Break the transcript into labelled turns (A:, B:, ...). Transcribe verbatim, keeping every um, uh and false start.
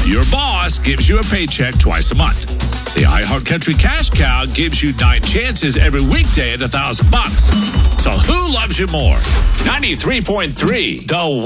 A: Your boss gives you a paycheck twice a month. The iHeartCountry Cash Cow gives you nine chances every weekday at a thousand bucks. So who loves you more? ninety-three point three, The